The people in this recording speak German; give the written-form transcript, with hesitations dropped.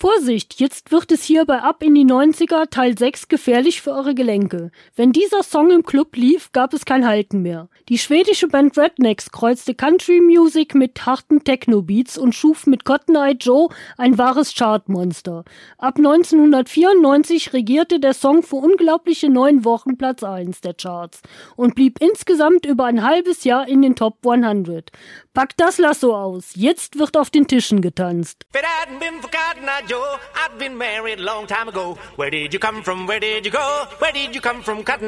Vorsicht, jetzt wird es hier bei Ab in die 90er Teil 6 gefährlich für eure Gelenke. Wenn dieser Song im Club lief, gab es kein Halten mehr. Die schwedische Band Rednecks kreuzte Country Music mit harten Techno-Beats und schuf mit Cotton Eye Joe ein wahres Chartmonster. Ab 1994 regierte der Song für unglaubliche 9 Wochen Platz 1 der Charts und blieb insgesamt über ein halbes Jahr in den Top 100. Packt das Lasso aus, jetzt wird auf den Tischen getanzt. Joe, I've been married a long time ago. Where did you come from? Where did you go? Where did you come from, Cotton